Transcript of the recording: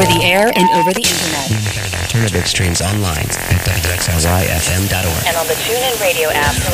over the air and over the internet. Alternative streams online at wxlyfm.org. And on the TuneIn Radio app.